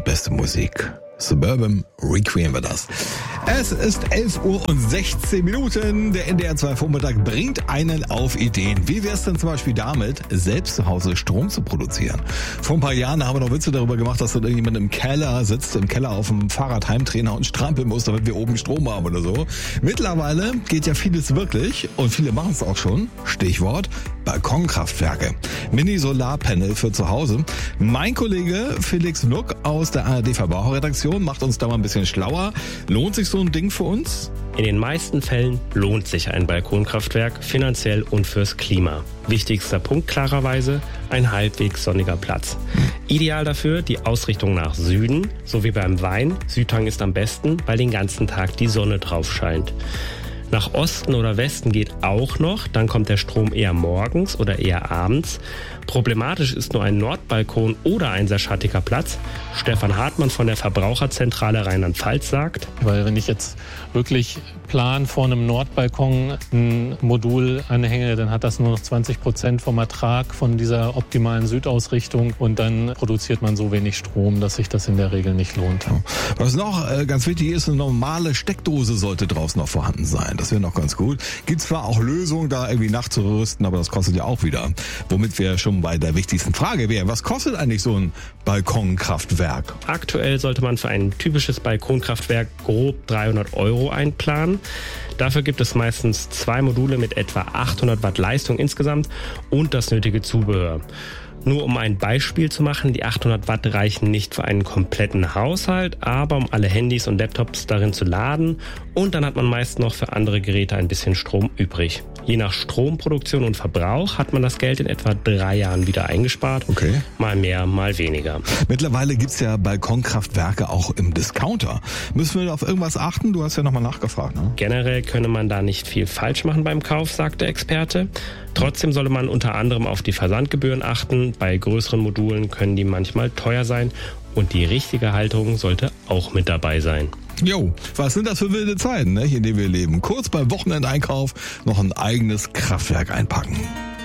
beste Musik. Suburban Requiem war das. Es ist 11:16 Uhr. Der NDR 2 Vormittag bringt einen auf Ideen. Wie wäre es denn zum Beispiel damit, selbst zu Hause Strom zu produzieren? Vor ein paar Jahren haben wir noch Witze darüber gemacht, dass da irgendjemand im Keller sitzt, auf dem Fahrrad Heimtrainer und strampeln muss, damit wir oben Strom haben oder so. Mittlerweile geht ja vieles wirklich und viele machen es auch schon. Stichwort Balkonkraftwerke. Mini-Solarpanel für zu Hause. Mein Kollege Felix Nuck aus der ARD Verbraucherredaktion macht uns da mal ein bisschen schlauer. Lohnt sich so ein Ding für uns? In den meisten Fällen lohnt sich ein Balkonkraftwerk finanziell und fürs Klima. Wichtigster Punkt klarerweise, ein halbwegs sonniger Platz. Ideal dafür die Ausrichtung nach Süden, so wie beim Wein. Südhang ist am besten, weil den ganzen Tag die Sonne drauf scheint. Nach Osten oder Westen geht auch noch, dann kommt der Strom eher morgens oder eher abends. Problematisch ist nur ein Nordbalkon oder ein sehr schattiger Platz. Stefan Hartmann von der Verbraucherzentrale Rheinland-Pfalz sagt: Weil wenn ich jetzt wirklich plan vor einem Nordbalkon ein Modul anhänge, dann hat das nur noch 20% vom Ertrag von dieser optimalen Südausrichtung und dann produziert man so wenig Strom, dass sich das in der Regel nicht lohnt. Was noch ganz wichtig ist, eine normale Steckdose sollte draußen noch vorhanden sein. Das wäre noch ganz gut. Gibt zwar auch Lösungen, da irgendwie nachzurüsten, aber das kostet ja auch wieder. Womit wir schon bei der wichtigsten Frage wären: Was kostet eigentlich so ein Balkonkraftwerk? Aktuell sollte man für ein typisches Balkonkraftwerk grob 300 € einplanen. Dafür gibt es meistens 2 Module mit etwa 800 Watt Leistung insgesamt und das nötige Zubehör. Nur um ein Beispiel zu machen, die 800 Watt reichen nicht für einen kompletten Haushalt, aber um alle Handys und Laptops darin zu laden, und dann hat man meist noch für andere Geräte ein bisschen Strom übrig. Je nach Stromproduktion und Verbrauch hat man das Geld in etwa 3 Jahren wieder eingespart. Okay. Mal mehr, mal weniger. Mittlerweile gibt's ja Balkonkraftwerke auch im Discounter. Müssen wir auf irgendwas achten? Du hast ja nochmal nachgefragt, ne? Generell könne man da nicht viel falsch machen beim Kauf, sagt der Experte. Trotzdem solle man unter anderem auf die Versandgebühren achten. Bei größeren Modulen können die manchmal teuer sein und die richtige Halterung sollte auch mit dabei sein. Jo, was sind das für wilde Zeiten, ne, in denen wir leben? Kurz beim Wochenendeinkauf noch ein eigenes Kraftwerk einpacken.